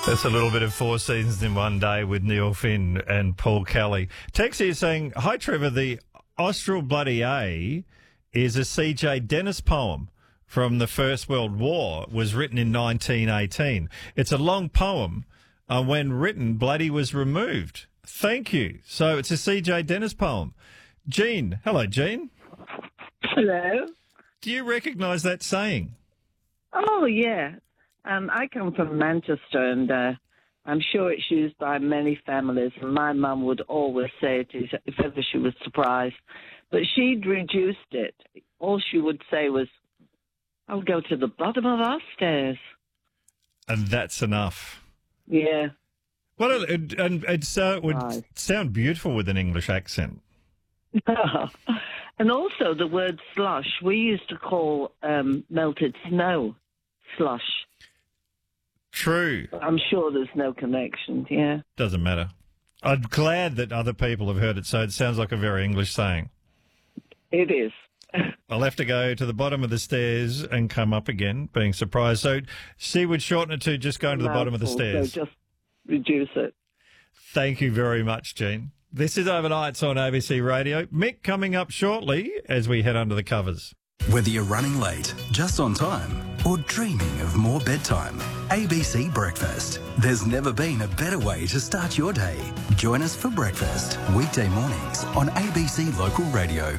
That's a little bit of Four Seasons in One Day with Neil Finn and Paul Kelly. Texie is saying, hi, Trevor, the Austral Bloody A is a C.J. Dennis poem from the First World War. It was written in 1918. It's a long poem. When written, bloody was removed. Thank you. So it's a C.J. Dennis poem. Jean. Hello, Jean. Hello. Do you recognise that saying? Oh, yeah. I come from Manchester, and I'm sure it's used by many families. And my mum would always say it if ever she was surprised. But she'd reduced it. All she would say was, I'll go to the bottom of our stairs. And that's enough. Yeah. Well, it would sound beautiful with an English accent. And also the word slush, we used to call melted snow slush. True. I'm sure there's no connection, yeah. Doesn't matter. I'm glad that other people have heard it, so it sounds like a very English saying. It is. I'll have to go to the bottom of the stairs and come up again, being surprised. So she would shorten it to just going to the bottom of the stairs. So just reduce it. Thank you very much, Jean. This is Overnights on ABC Radio. Mick coming up shortly as we head under the covers. Whether you're running late, just on time, or dreaming of more bedtime, ABC Breakfast. There's never been a better way to start your day. Join us for breakfast, weekday mornings on ABC Local Radio.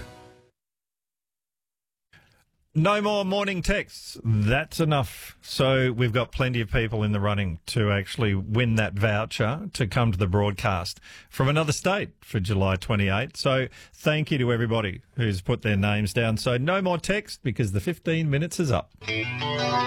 No more morning texts. That's enough. So we've got plenty of people in the running to actually win that voucher to come to the broadcast from another state for July 28. So thank you to everybody who's put their names down. So no more text because the 15 minutes is up.